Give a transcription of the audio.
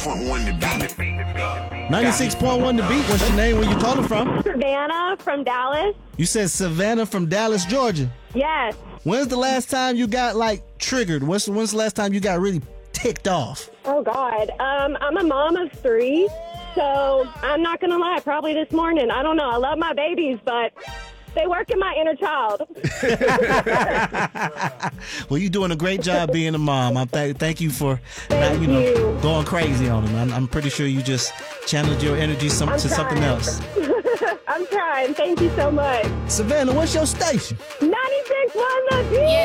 96.1 The Beat. 96.1 The Beat. What's your name? Where you calling from? Savannah from Dallas. You said Savannah from Dallas, Georgia. Yes. When's the last time you got triggered? When's the last time you got really ticked off? Oh, God. I'm a mom of 3, so I'm not going to lie. Probably this morning. I don't know. I love my babies, but they work in my inner child. Well, you're doing a great job being a mom. Thank you for Thank you. going crazy on them. I'm pretty sure you just channeled your energy to something else. I'm trying. Thank you so much. Savannah, what's your station? 96.1 The Beat. Yeah.